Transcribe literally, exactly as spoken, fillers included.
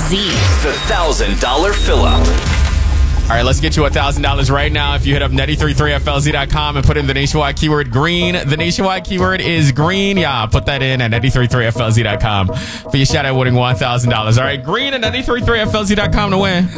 Z. The one thousand dollars fill-up. All right, let's get you one thousand dollars right now if you hit up nine three three F L Z dot com and put in the nationwide keyword green. The nationwide keyword is green. Yeah, put that in at nine three three F L Z dot com for your shot at winning one thousand dollars. All right, green at nine three three F L Z dot com to win.